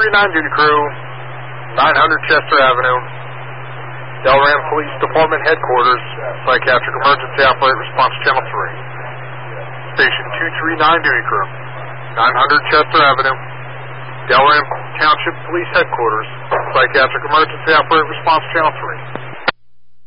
239 duty crew, 900 Chester Avenue, Delran Police Department Headquarters, Psychiatric Emergency Operate Response Channel 3. Station 239 duty crew, 900 Chester Avenue, Delran Township Police Headquarters, Psychiatric Emergency Operate Response Channel 3.